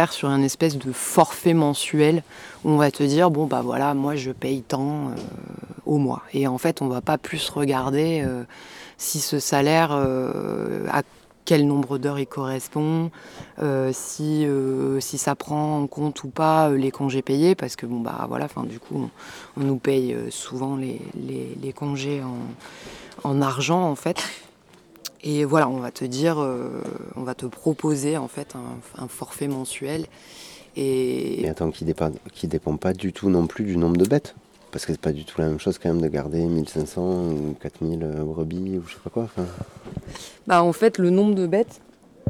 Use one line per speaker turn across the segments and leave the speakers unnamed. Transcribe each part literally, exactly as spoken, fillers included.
sur un espèce de forfait mensuel où on va te dire bon bah voilà, moi je paye tant euh, au mois, et en fait on va pas plus regarder euh, si ce salaire euh, à quel nombre d'heures il correspond, euh, si, euh, si ça prend en compte ou pas euh, les congés payés, parce que bon bah voilà, enfin du coup on, on nous paye euh, souvent les, les, les congés en, en argent en fait. Et voilà, on va te dire, euh, on va te proposer en fait un, un forfait mensuel. Et
Mais attends, qui dépend, qui dépend pas du tout non plus du nombre de bêtes. Parce que c'est pas du tout la même chose quand même de garder mille cinq cents ou quatre mille euh, brebis ou je sais pas quoi. Enfin,
bah en fait, le nombre de bêtes,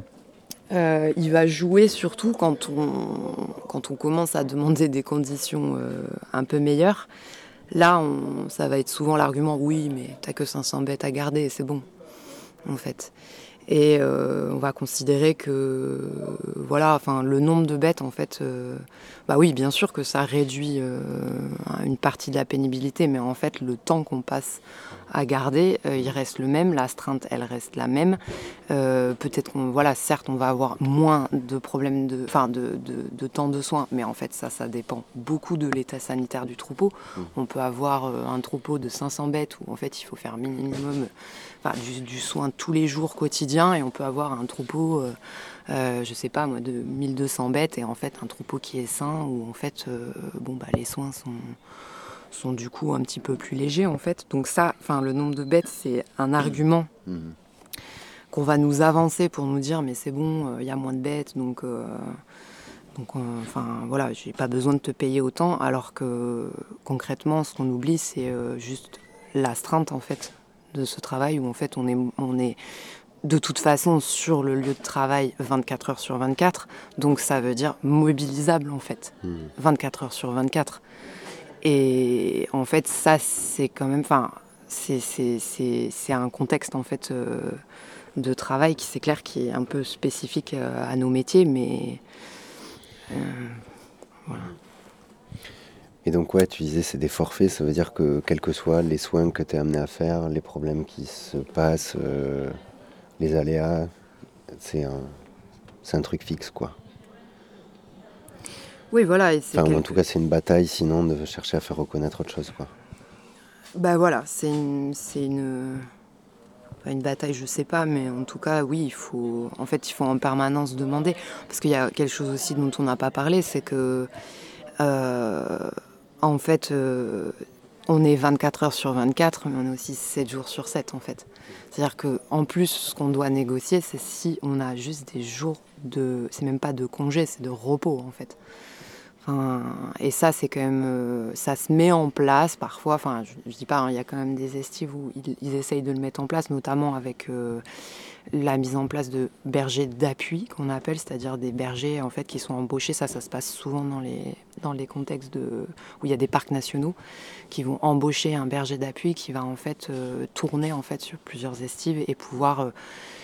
euh, il va jouer surtout quand on, quand on commence à demander des conditions euh, un peu meilleures. Là, on, ça va être souvent l'argument, oui, mais t'as que cinq cents bêtes à garder, c'est bon, en fait. Et euh, on va considérer que voilà, enfin le nombre de bêtes en fait, euh, bah oui, bien sûr que ça réduit euh, une partie de la pénibilité, mais en fait le temps qu'on passe à garder, euh, il reste le même, l'astreinte elle reste la même. Euh, peut-être qu'on voilà, certes on va avoir moins de problèmes de, enfin de, de, de temps de soins, mais en fait ça, ça dépend beaucoup de l'état sanitaire du troupeau.
mmh.
On peut avoir euh, un troupeau de cinq cents bêtes où en fait il faut faire minimum Enfin, du, du soin tous les jours quotidien, et on peut avoir un troupeau, euh, euh, je sais pas moi, de mille deux cents bêtes, et en fait un troupeau qui est sain où en fait euh, bon bah les soins sont sont du coup un petit peu plus légers en fait. Donc ça, enfin le nombre de bêtes c'est un argument
Mmh.
qu'on va nous avancer pour nous dire mais c'est bon, il euh, y a moins de bêtes donc euh, donc euh, enfin voilà, j'ai pas besoin de te payer autant, alors que concrètement ce qu'on oublie c'est euh, juste l'astreinte en fait de ce travail où en fait on est on est de toute façon sur le lieu de travail vingt-quatre heures sur vingt-quatre, donc ça veut dire mobilisable en fait,
Mmh.
vingt-quatre heures sur vingt-quatre. Et en fait ça c'est quand même, enfin c'est, c'est, c'est, c'est un contexte en fait euh, de travail qui c'est clair qui est un peu spécifique euh, à nos métiers, mais euh, voilà.
Et donc ouais, tu disais c'est des forfaits, ça veut dire que quels que soient les soins que tu es amené à faire, les problèmes qui se passent, euh, les aléas, c'est un, c'est un truc fixe quoi.
Oui voilà, et c'est
Enfin, ou en tout
quelque...
cas c'est une bataille sinon de chercher à faire reconnaître autre chose quoi.
Bah voilà, c'est une, c'est une, enfin, une bataille, je sais pas, mais en tout cas, oui, il faut, en fait, il faut en permanence demander, parce qu'il y a quelque chose aussi dont on n'a pas parlé, c'est que, euh, en fait, euh, on est vingt-quatre heures sur vingt-quatre, mais on est aussi sept jours sur sept, en fait. C'est-à-dire que, en plus, ce qu'on doit négocier, c'est si on a juste des jours de, c'est même pas de congé, c'est de repos, en fait. Enfin, et ça, c'est quand même, euh, ça se met en place parfois. Enfin, je, je dis pas, hein, il y a quand même des estives où ils, ils essayent de le mettre en place, notamment avec euh, la mise en place de bergers d'appui qu'on appelle, c'est-à-dire des bergers en fait qui sont embauchés. Ça, ça se passe souvent dans les dans les contextes de où il y a des parcs nationaux qui vont embaucher un berger d'appui qui va en fait euh, tourner en fait sur plusieurs estives et pouvoir euh,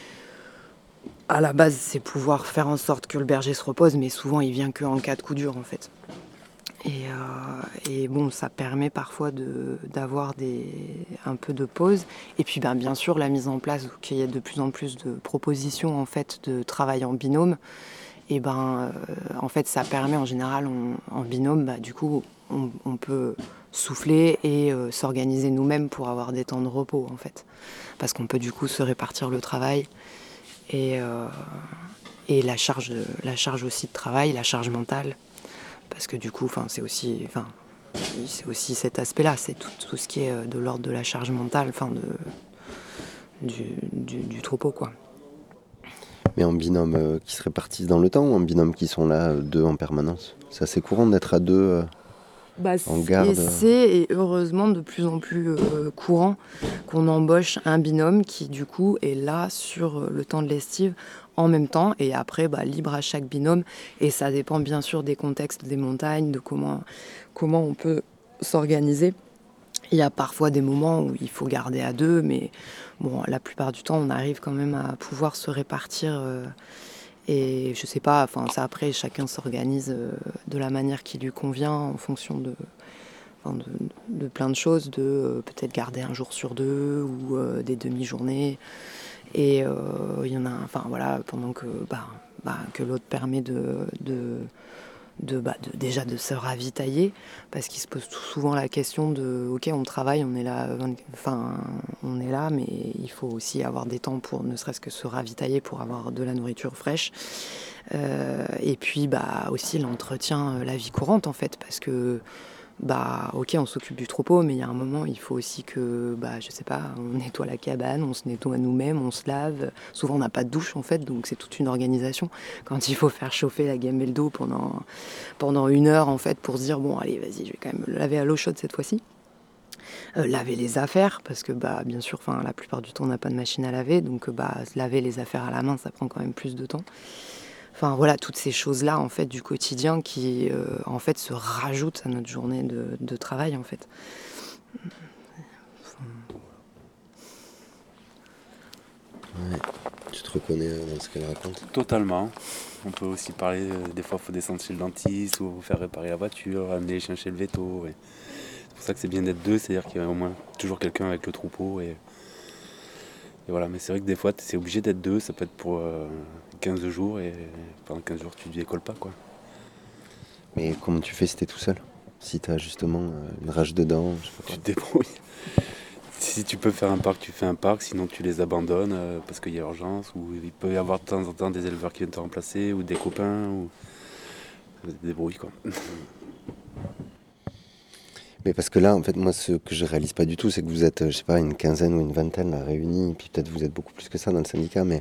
à la base, c'est pouvoir faire en sorte que le berger se repose, mais souvent il vient qu'en cas de coup dur en fait. Et, euh, et bon, ça permet parfois de, d'avoir des, un peu de pause. Et puis ben, bien sûr, la mise en place, qu'il y ait de plus en plus de propositions en fait, de travail en binôme. Et ben, euh, en fait, ça permet en général, on, en binôme, bah, du coup, on, on peut souffler et euh, s'organiser nous-mêmes pour avoir des temps de repos en fait. Parce qu'on peut du coup se répartir le travail et, euh, et la, charge de, la charge aussi de travail, la charge mentale. Parce que du coup, c'est aussi, enfin, c'est aussi cet aspect-là, c'est tout, tout ce qui est de l'ordre de la charge mentale, enfin, de, du, du, du troupeau, quoi.
Mais en binôme euh, qui se répartissent dans le temps ou en binôme qui sont là, euh, deux en permanence? C'est assez courant d'être à deux euh,
Bah,
en
et
garde.
c'est et heureusement de plus en plus euh, courant qu'on embauche un binôme qui du coup est là sur le temps de l'estive en même temps, et après bah, libre à chaque binôme, et ça dépend bien sûr des contextes des montagnes, de comment, comment on peut s'organiser. Il y a parfois des moments où il faut garder à deux, mais bon, la plupart du temps on arrive quand même à pouvoir se répartir. Euh, et je sais pas, enfin ça après chacun s'organise euh, de la manière qui lui convient en fonction de, enfin, de, de plein de choses, de euh, peut-être garder un jour sur deux ou euh, des demi-journées. Et euh, il y en a, enfin voilà, pendant que, bah, bah, que l'autre permet de, de, de, bah, de déjà de se ravitailler, parce qu'il se pose tout souvent la question de, ok, on travaille, on est là, enfin, on est là, mais il faut aussi avoir des temps pour ne serait-ce que se ravitailler, pour avoir de la nourriture fraîche. Euh, et puis, bah, aussi l'entretien, la vie courante en fait, parce que bah ok, on s'occupe du troupeau, mais il y a un moment il faut aussi que, bah je sais pas, on nettoie la cabane, on se nettoie nous-mêmes, on se lave. Souvent on n'a pas de douche en fait, donc c'est toute une organisation. Quand il faut faire chauffer la gamelle d'eau pendant, pendant une heure en fait, pour se dire bon allez vas-y, je vais quand même le laver à l'eau chaude cette fois-ci. Euh, laver les affaires, parce que bah bien sûr, enfin la plupart du temps on n'a pas de machine à laver, donc bah laver les affaires à la main ça prend quand même plus de temps. Enfin voilà, toutes ces choses-là en fait du quotidien qui euh, en fait se rajoutent à notre journée de, de travail en fait.
Ouais. Tu te reconnais dans ce qu'elle raconte?
Totalement. On peut aussi parler, euh, des fois il faut descendre chez le dentiste ou faire réparer la voiture, amener les chiens chez le veto. Et c'est pour ça que c'est bien d'être deux, c'est-à-dire qu'il y a au moins toujours quelqu'un avec le troupeau. Et, et voilà, mais c'est vrai que des fois c'est obligé d'être deux, ça peut être pour euh, quinze jours et pendant quinze jours tu ne décolles pas quoi.
Mais comment tu fais si t'es tout seul? Si t'as justement euh, une rage dedans, je sais pas quoi.
Tu te débrouilles. Si tu peux faire un parc, tu fais un parc, sinon tu les abandonnes euh, parce qu'il y a urgence, ou il peut y avoir de temps en temps des éleveurs qui viennent te remplacer, ou des copains, ou tu te débrouilles quoi.
Mais parce que là, en fait, moi, ce que je réalise pas du tout, c'est que vous êtes, je sais pas, une quinzaine ou une vingtaine là, réunis, puis peut-être vous êtes beaucoup plus que ça dans le syndicat, mais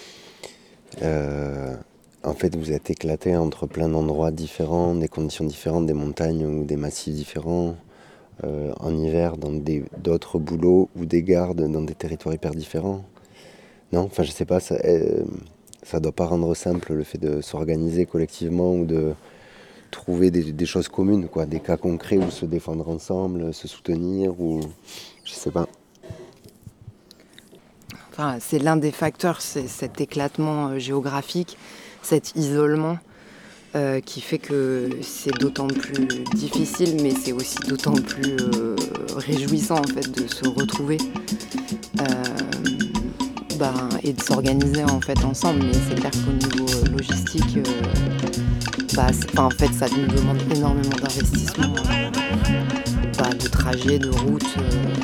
euh, en fait, vous êtes éclatés entre plein d'endroits différents, des conditions différentes, des montagnes ou des massifs différents, euh, en hiver dans des, d'autres boulots ou des gardes dans des territoires hyper différents. Non, enfin, je sais pas, ça, euh, ça doit pas rendre simple le fait de s'organiser collectivement ou de trouver des, des choses communes, quoi, des cas concrets où se défendre ensemble, se soutenir, ou je sais pas.
Enfin, c'est l'un des facteurs, c'est cet éclatement euh, géographique, cet isolement euh, qui fait que c'est d'autant plus difficile, mais c'est aussi d'autant plus euh, réjouissant en fait de se retrouver euh, ben, et de s'organiser en fait ensemble. Mais c'est clair qu'au niveau euh, logistique, euh, bah, c'est- en fait, ça nous demande énormément d'investissement, euh, bah, de trajets, de routes. euh,